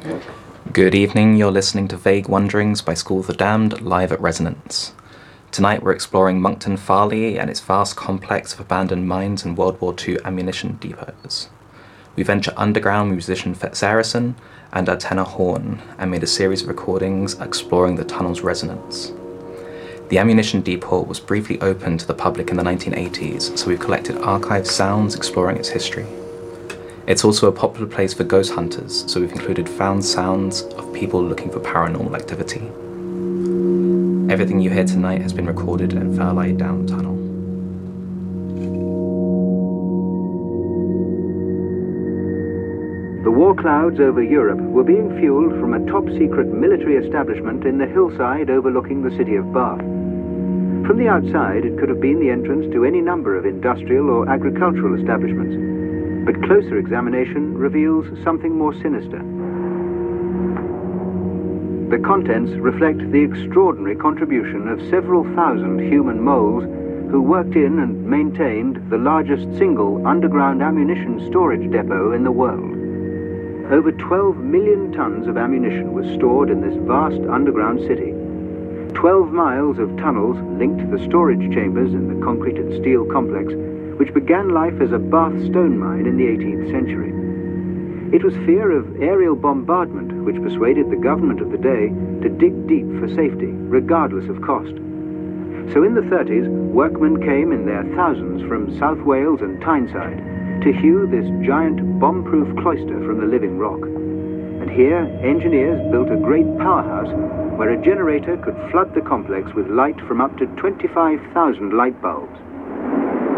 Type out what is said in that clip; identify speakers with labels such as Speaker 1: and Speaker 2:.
Speaker 1: Good evening, you're listening to Vague Wanderings by School of the Damned, live at Resonance. Tonight we're exploring Monkton Farleigh and its vast complex of abandoned mines and World War II ammunition depots. We venture underground with musician Fetz Arison and our tenor Horn, and made a series of recordings exploring the tunnel's resonance. The ammunition depot was briefly opened to the public in the 1980s, so we've collected archived sounds exploring its history. It's also a popular place for ghost hunters, so we've included found sounds of people looking for paranormal activity. Everything you hear tonight has been recorded in Farleigh Down Tunnel.
Speaker 2: The war clouds over Europe were being fueled from a top-secret military establishment in the hillside overlooking the city of Bath. From the outside, it could have been the entrance to any number of industrial or agricultural establishments, but closer examination reveals something more sinister. The contents reflect the extraordinary contribution of several thousand human moles who worked in and maintained the largest single underground ammunition storage depot in the world. Over 12 million tons of ammunition was stored in this vast underground city. 12 miles of tunnels linked the storage chambers in the concrete and steel complex, which began life as a Bath stone mine in the 18th century. It was fear of aerial bombardment which persuaded the government of the day to dig deep for safety, regardless of cost. So in the 30s, workmen came in their thousands from South Wales and Tyneside to hew this giant bomb-proof cloister from the living rock. And here, engineers built a great powerhouse where a generator could flood the complex with light from up to 25,000 light bulbs.